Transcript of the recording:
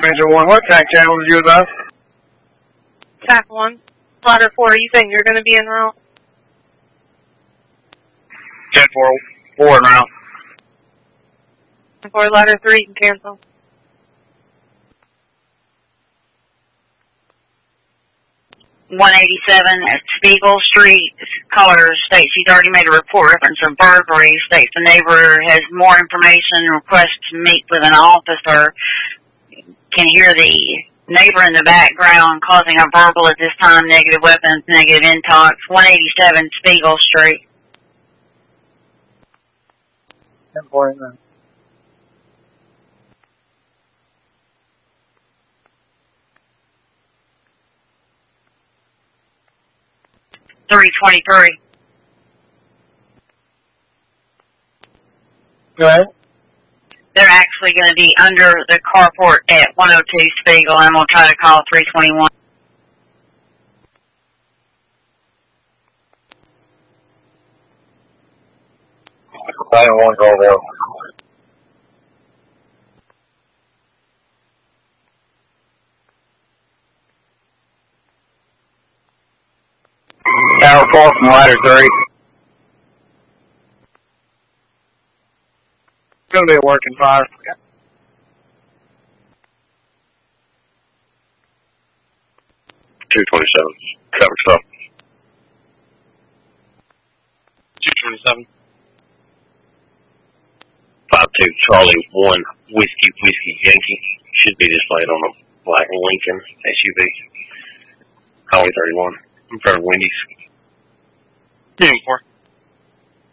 Angel 1, what tack channel did you use us? Tack 1. Ladder 4, you think you're going to be en route? 10-4, 4 en route. 4, ladder 3, you can cancel. .187 at Spiegel Street. Caller states he's already made a report reference of burglary. States the neighbor has more information and requests to meet with an officer. Can hear the neighbor in the background causing a verbal at this time. Negative weapons, negative intox. 187 Spiegel Street. 10-4 en route. .323. Go ahead. They're actually going to be under the carport at 102 Spiegel, and we'll try to call 321. I don't want to go there. Tower 4 from ladder 3. It's going to be a working fire. 227. Cover stuff. 227. 52 Charlie 1 Whiskey Yankee. Should be displayed on a black Lincoln SUV. Highway 31. In front of Wendy's. 10-4.